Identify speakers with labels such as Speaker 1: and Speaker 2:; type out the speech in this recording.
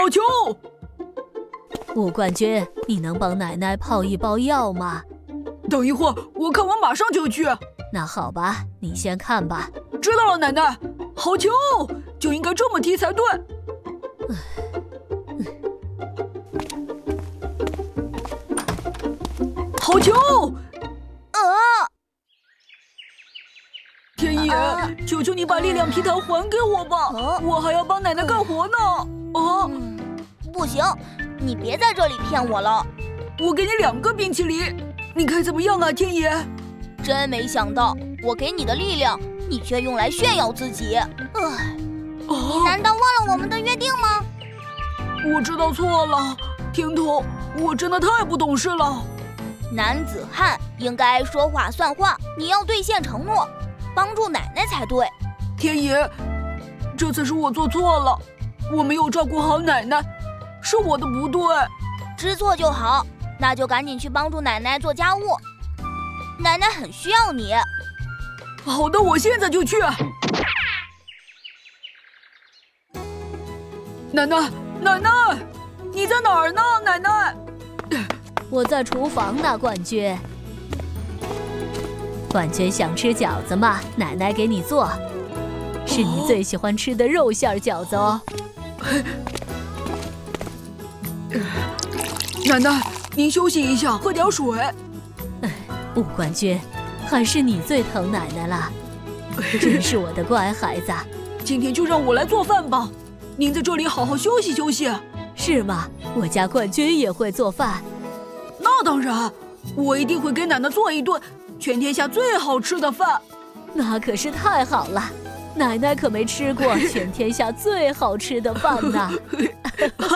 Speaker 1: 好球！
Speaker 2: 武冠军，你能帮奶奶泡一包药吗？
Speaker 1: 等一会儿，我看完马上就去。
Speaker 2: 那好吧，你先看吧。
Speaker 1: 知道了，奶奶。好球，就应该这么踢才对。好球！天野，求求你把力量皮糖还给我吧，我还要帮奶奶干活呢。
Speaker 3: 不行，你别在这里骗我了。
Speaker 1: 我给你2个冰淇淋，你看怎么样啊，天野？
Speaker 3: 真没想到，我给你的力量，你却用来炫耀自己。你难道忘了我们的约定吗？
Speaker 1: 我知道错了，甜筒，我真的太不懂事了。
Speaker 3: 男子汉应该说话算话，你要兑现承诺，帮助奶奶才对。
Speaker 1: 天野，这次是我做错了，我没有照顾好奶奶，是我的不对。
Speaker 3: 知错就好，那就赶紧去帮助奶奶做家务，奶奶很需要你。
Speaker 1: 好的，我现在就去。奶奶，奶奶，你在哪儿呢？奶奶，
Speaker 2: 我在厨房呢，冠军。冠军想吃饺子吗？奶奶给你做，是你最喜欢吃的肉馅饺子哦。
Speaker 1: 奶奶，您休息一下，喝点水。
Speaker 2: 武冠军，还是你最疼奶奶了，真是我的乖孩子。
Speaker 1: 今天就让我来做饭吧，您在这里好好休息休息。
Speaker 2: 是吗？我家冠军也会做饭。
Speaker 1: 那当然，我一定会给奶奶做一顿全天下最好吃的饭。
Speaker 2: 那可是太好了，奶奶可没吃过全天下最好吃的饭呢。